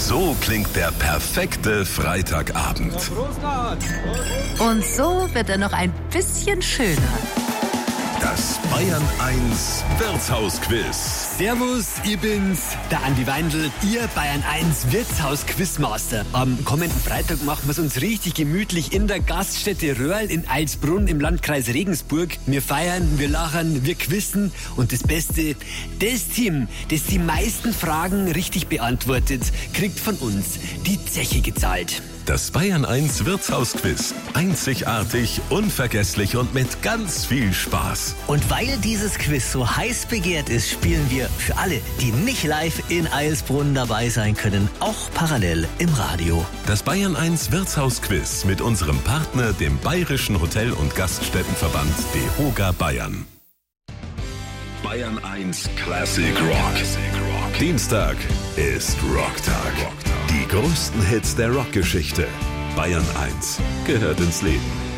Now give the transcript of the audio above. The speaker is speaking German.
So klingt der perfekte Freitagabend. Und so wird er noch ein bisschen schöner. Das Bayern 1 Wirtshausquiz. Servus, ich bin's, der Andi Weindl, Ihr Bayern 1 Wirtshaus-Quizmaster. Am kommenden Freitag machen wir's uns richtig gemütlich in der Gaststätte Röhrl in Eilsbrunn im Landkreis Regensburg. Wir feiern, wir lachen, wir quizzen und das Beste, das Team, das die meisten Fragen richtig beantwortet, kriegt von uns die Zeche gezahlt. Das Bayern 1 Wirtshausquiz. Einzigartig, unvergesslich und mit ganz viel Spaß. Und weil dieses Quiz so heiß begehrt ist, spielen wir für alle, die nicht live in Eilsbrunn dabei sein können, auch parallel im Radio. Das Bayern 1 Wirtshausquiz mit unserem Partner, dem Bayerischen Hotel- und Gaststättenverband DEHOGA Bayern. Bayern 1 Classic Rock. Dienstag ist Rocktag. Die größten Hits der Rockgeschichte. Bayern 1 gehört ins Leben.